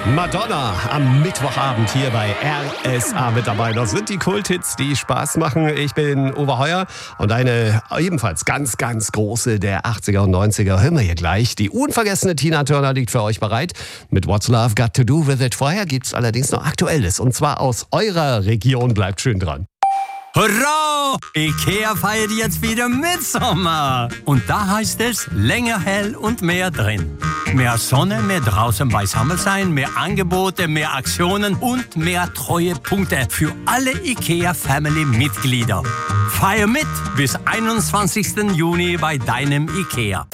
Madonna am Mittwochabend hier bei RSA mit dabei. Das sind die Kulthits, die Spaß machen. Ich bin Uwe Heuer und eine ebenfalls ganz, ganz große der 80er und 90er. Hören wir hier gleich. Die unvergessene Tina Turner liegt für euch bereit mit What's Love Got to Do With It. Vorher gibt's allerdings noch Aktuelles und zwar aus eurer Region. Bleibt schön dran. Hurra! Ikea feiert jetzt wieder Mitsommer. Und da heißt es länger hell und mehr drin. Mehr Sonne, mehr draußen beisammen sein, mehr Angebote, mehr Aktionen und mehr Treuepunkte für alle Ikea-Family-Mitglieder. Feier mit bis 21. Juni bei deinem Ikea.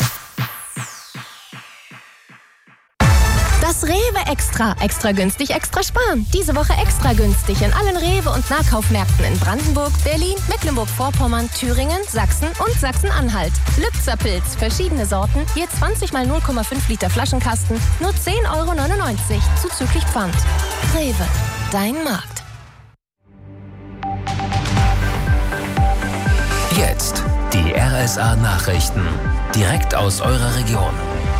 Das Rewe Extra. Extra günstig, extra sparen. Diese Woche extra günstig in allen Rewe- und Nahkaufmärkten in Brandenburg, Berlin, Mecklenburg-Vorpommern, Thüringen, Sachsen und Sachsen-Anhalt. Lübzer-Pilz, verschiedene Sorten, je 20 mal 0,5 Liter Flaschenkasten, nur 10,99 € zuzüglich Pfand. Rewe, dein Markt. Jetzt die RSA-Nachrichten. Direkt aus eurer Region.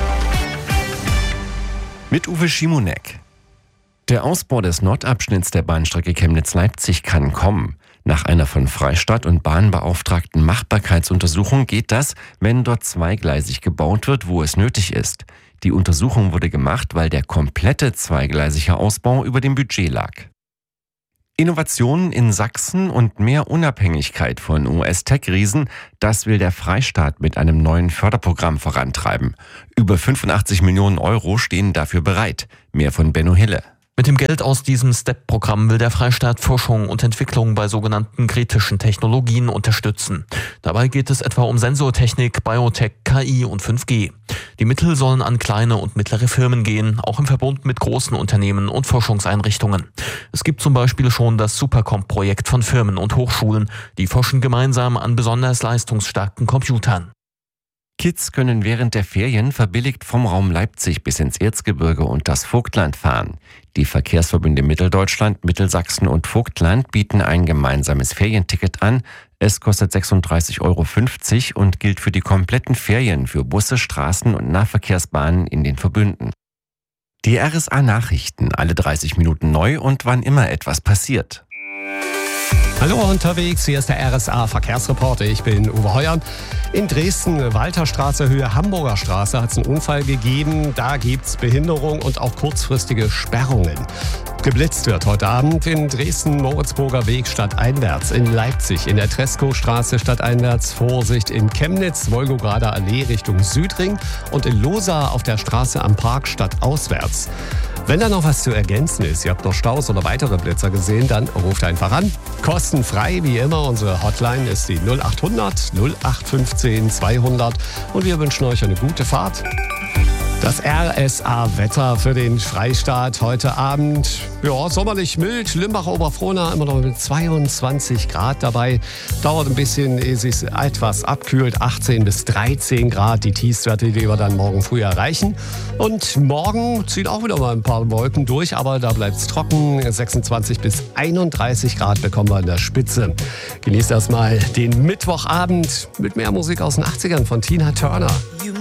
Mit Uwe Schimonek. Der Ausbau des Nordabschnitts der Bahnstrecke Chemnitz-Leipzig kann kommen. Nach einer von Freistaat und Bahn beauftragten Machbarkeitsuntersuchung geht das, wenn dort zweigleisig gebaut wird, wo es nötig ist. Die Untersuchung wurde gemacht, weil der komplette zweigleisige Ausbau über dem Budget lag. Innovationen in Sachsen und mehr Unabhängigkeit von US-Tech-Riesen, das will der Freistaat mit einem neuen Förderprogramm vorantreiben. Über 85 Millionen € stehen dafür bereit. Mehr von Benno Hille. Mit dem Geld aus diesem STEP-Programm will der Freistaat Forschung und Entwicklung bei sogenannten kritischen Technologien unterstützen. Dabei geht es etwa um Sensortechnik, Biotech, KI und 5G. Die Mittel sollen an kleine und mittlere Firmen gehen, auch im Verbund mit großen Unternehmen und Forschungseinrichtungen. Es gibt zum Beispiel schon das Supercomp-Projekt von Firmen und Hochschulen, die forschen gemeinsam an besonders leistungsstarken Computern. Kids können während der Ferien verbilligt vom Raum Leipzig bis ins Erzgebirge und das Vogtland fahren. Die Verkehrsverbünde Mitteldeutschland, Mittelsachsen und Vogtland bieten ein gemeinsames Ferienticket an. Es kostet 36,50 € und gilt für die kompletten Ferien für Busse, Straßen und Nahverkehrsbahnen in den Verbünden. Die RSA-Nachrichten, alle 30 Minuten neu und wann immer etwas passiert. Hallo unterwegs, hier ist der RSA-Verkehrsreporter. Ich bin Uwe Heuer. In Dresden, Walterstraße, Höhe Hamburger Straße, hat es einen Unfall gegeben. Da gibt es Behinderung und auch kurzfristige Sperrungen. Geblitzt wird heute Abend in Dresden, Moritzburger Weg stadteinwärts, in Leipzig, in der Treskowstraße stadteinwärts, Vorsicht in Chemnitz, Wolgograder Allee Richtung Südring und in Losa auf der Straße am Park stadtauswärts. Wenn da noch was zu ergänzen ist, ihr habt noch Staus oder weitere Blitzer gesehen, dann ruft einfach an. Kostenfrei wie immer, unsere Hotline ist die 0800 0815 200 und wir wünschen euch eine gute Fahrt. Das RSA-Wetter für den Freistaat heute Abend. Ja, sommerlich mild. Limbach-Oberfrohna immer noch mit 22 Grad dabei. Dauert ein bisschen, ehe es sich etwas abkühlt. 18 bis 13 Grad. Die Tiefstwerte, die wir dann morgen früh erreichen. Und morgen ziehen auch wieder mal ein paar Wolken durch, aber da bleibt es trocken. 26 bis 31 Grad bekommen wir in der Spitze. Genießt erstmal den Mittwochabend mit mehr Musik aus den 80ern von Tina Turner.